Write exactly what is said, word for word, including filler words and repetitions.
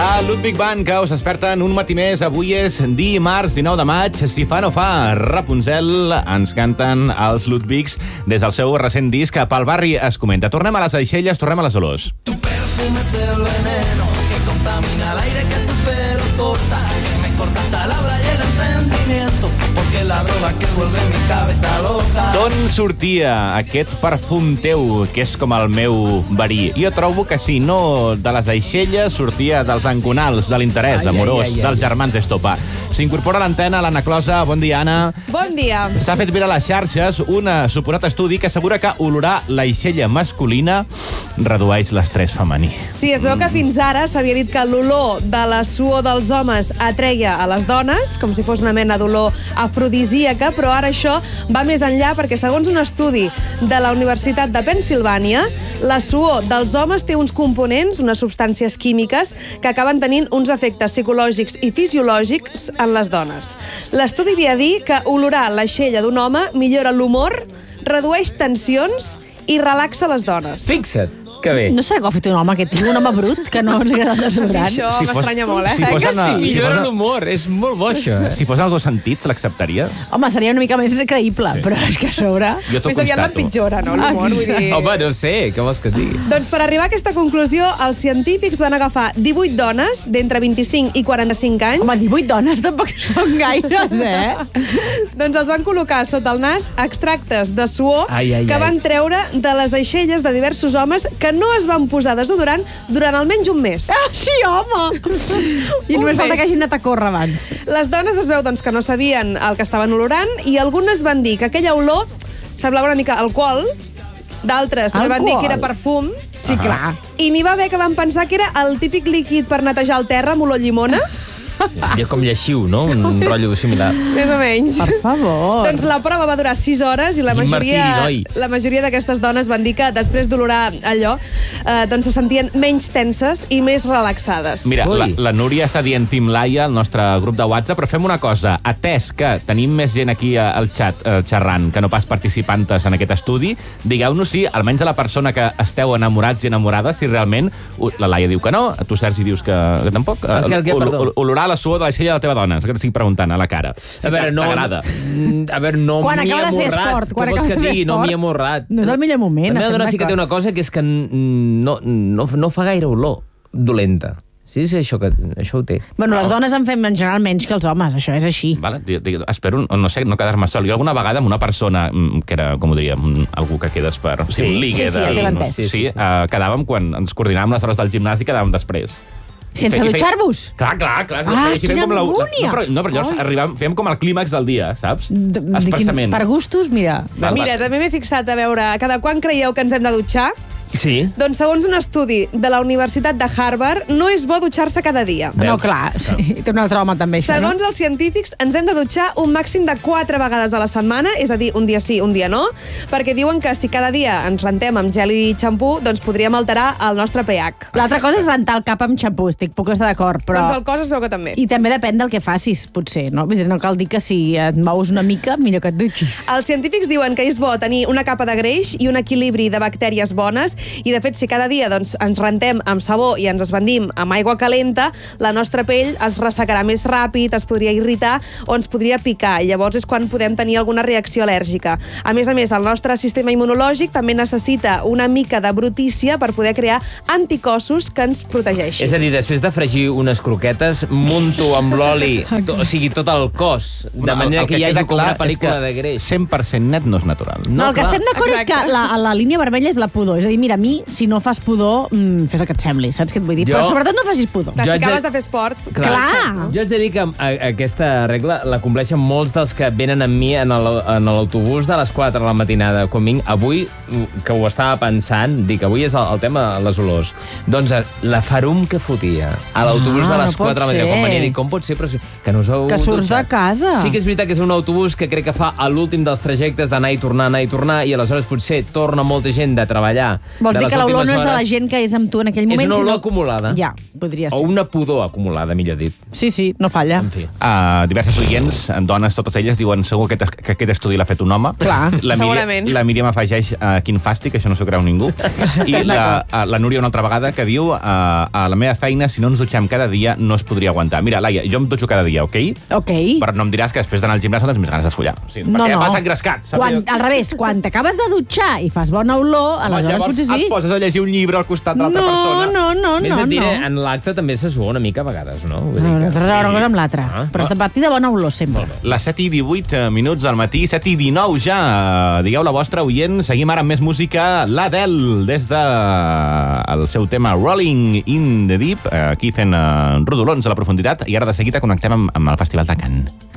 La Ludwig Band, que us desperten un matí més. Avui és dimarts dinou de maig. Si fa no fa, Rapunzel ens canten els Ludwigs des del seu recent disc Pel barri es comenta. Tornem a les aixelles, tornem a les olors. Tu perfume es el veneno que contamina el aire que tu pelo corta, que me corta hasta la hora y el entendimiento, porque la droga que vuelve mi cabeza loca. D'on sortia aquest perfum teu, que és com el meu verí? Jo trobo que sí, no de les aixelles, sortia dels enconals, de l'interès amorós, ai, ai, ai, dels germans d'Estopa. S'incorpora a l'antena l'Anna Closa. Bon dia, Anna. Bon dia. S'ha fet viral a les xarxes un suposat estudi que assegura que olorar l'aixella masculina redueix l'estrès femení. Sí, es veu que fins ara s'havia dit que l'olor de la suor dels homes atreia a les dones, com si fos una mena d'olor afrodisíaca, però ara això va més enllà perquè, segons un estudi de la Universitat de Pennsilvània, la suor dels homes té uns components, unes substàncies químiques, que acaben tenint uns efectes psicològics i fisiològics en les dones. L'estudi havia dit que olorar l'aixella d'un home millora l'humor, redueix tensions i relaxa les dones. Fixa't, que bé. No sé què ha fet un home, aquest tio, un home brut, que no li agrada el desodorant. Això Si fos- m'estranya molt, eh? si fos Que una- sí? si Millora fos- l'humor, és molt bo això, eh? Si fos els dos sentits, l'acceptaries? Home, seria una mica més creïble, sí. Però és que a sobre... Jo t'ho Més aviat constato. l'empitjora, no, l'humor? Vull dir... Home, no sé, què vols que et digui? Doncs per arribar a aquesta conclusió, els científics van agafar divuit dones d'entre vint-i-cinc i quaranta-cinc anys. Home, divuit dones tampoc són gaires, eh? Doncs els van col·locar sota el nas extractes de suor Ai, ai, que ai. van treure de les aixelles de diversos homes que no es van posar desodorant durant almenys un mes. Ah, sí, home! I Un només falta mes. que hagin anat a córrer abans. Les dones es veu doncs, que no sabien el que estaven olorant i algunes van dir que aquella olor semblava una mica alcohol, d'altres també van dir que era perfum, Sí, clar. i n'hi va haver que van pensar que era el típic líquid per netejar el terra amb olor a llimona, Ja com lleixiu, no? Un rotllo similar. més o menys. Per favor. Doncs la prova va durar sis hores i la Quin majoria, martiri, noi. la majoria d'aquestes dones van dir que després d'olorar allò eh, doncs se sentien menys tenses i més relaxades. Mira, Ui. la, la Núria està dient Team Laia al nostre grup de WhatsApp, però fem una cosa. Atès que tenim més gent aquí al xat eh, xerrant que no pas participantes en aquest estudi, digueu-nos si, almenys a la persona que esteu enamorats i enamorades, si realment... La Laia diu que no, tu, Sergi, dius que, que tampoc. El què, el què, Ol- perdó? ol- Olorar la suor de l'aixella de la teva dona, és el que t'estic preguntant a la cara. Si A veure, no... t'agrada. mm, A veure, no Quan m'hi he acaba de fer amorrat. esport, quan Què vols acaba que de fer digui? No esport. m'hi he amorrat. No és el millor moment, La meva estem dona sí que té d'acord. una cosa, que és que mm, no, no, no fa gaire olor dolenta. Sí, sí, això, que, això ho té. Bueno, les dones en fem en general menys que els homes, això és així. Vale, di- di- espero, no sé, no quedar-me sol. Jo alguna vegada amb una persona, mm, que era, com ho diríem, mm, algú que quedes per... Sí. un ligue Sí, sí, ja del- t'he entès. Sí, sí, uh, quedàvem quan ens coordinàvem les hores del gimnàs i quedàvem després. Sense I fe- i fe- dutxar-vos? Clar, clar, clar. Ah, Així fem quina com la- angúnia! No, però, no, però llavors Ai. arribàvem, fèiem com el clímax del dia, saps? De- de quin- Expressament. Per gustos, mira. Val, Mira, val. també m'he fixat a veure cada quan creieu que ens hem de dutxar. Sí? Doncs segons un estudi de la Universitat de Harvard, no és bo dutxar-se cada dia. No, clar, sí. Té un altre home també, això, Segons no? els científics, ens hem de dutxar un màxim de quatre vegades a la setmana, és a dir, un dia sí, un dia no, perquè diuen que si cada dia ens rentem amb gel i xampú, doncs podríem alterar el nostre pH. L'altra cosa és rentar el cap amb xampú, estic puc estar d'acord, però... Doncs el cos es veu que també. I també depèn del que facis, potser, no? Vull dir, no cal dir que si et mous una mica, millor que et dutxis. Els científics diuen que és bo tenir una capa de greix i un equilibri de bactèries bones i, de fet, si cada dia doncs, ens rentem amb sabó i ens esbandim amb aigua calenta, la nostra pell es ressecarà més ràpid, es podria irritar o ens podria picar. I llavors és quan podem tenir alguna reacció al·lèrgica. A més a més, el nostre sistema immunològic també necessita una mica de brutícia per poder crear anticossos que ens protegeixin. És a dir, després de fregir unes croquetes, munto amb l'oli, to, o sigui, tot el cos, de No, el- manera el que hi queda hagi com clar una pel·lícula és que de greix. cent per cent net no és natural. No, No, el que clar. estem d'acord és Exacte. que la, la línia vermella és la pudor. És a dir, mira, a mi, si no fas pudor, mm, fes el que et sembli, saps què et vull dir? Jo- Però sobretot no facis pudor. Clar, Jo si haig de- acabes de fer esport... Clar. Jo haig de dir que a, aquesta regla la compleixen molts dels que venen amb mi en el- en l'autobús de les quatre de la matinada. Quan vinc, avui, que ho estava pensant, dic, avui és el, el tema les olors. Doncs eh, la farum que fotia a l'autobús Ah, de les no pot quatre de la matinada. Quan ser. venia, dic, com pot ser? Però si, que no us heu Que surts dutxat. de casa. Sí que és veritat que és un autobús que crec que fa a l'últim dels trajectes d'anar i tornar, anar i tornar, i aleshores potser torna molta gent de treballar Vols de dir les que l'olor últimes no és de la hores. gent que és amb tu en aquell moment? És una olor sinó... acumulada. Ja, podria O ser. una pudor acumulada, millor dit. Sí, sí, no falla. En fi. Uh, diverses oients, dones, totes elles, diuen segur que aquest, que aquest estudi l'ha fet un home. Clar, la segurament. La Míriam afegeix uh, quin fàstic, això no s'ho creu ningú. I la, uh, la Núria una altra vegada que diu uh, a la meva feina, si no ens dutxem cada dia, no es podria aguantar. Mira, Laia, jo em dutxo cada dia, ok? Ok. Però no em diràs que després d'anar al gimnàs no tens més ganes de follar. O sigui, No, perquè no. vas engrescat. saps? Quan, al revés, quan t'acabes de dutxar i fas bona olor, Home, aleshores llavors potser sí. et poses a llegir un llibre al costat de l'altra No, persona. no, no, Més no, et diré, no. en l'acte també se sua una mica a vegades, no? Vull No, no, que- res a veure una cosa amb l'altra. Ah. Però està a partir de bona olor, sempre. Les set i divuit minuts del matí, set i dinou ja. Digueu la vostra, oient. Seguim ara amb més música. L'Adele, des de el seu tema Rolling in the Deep, aquí fent uh, rodolons a la profunditat. I ara de seguida connectem amb, amb el Festival de Cannes.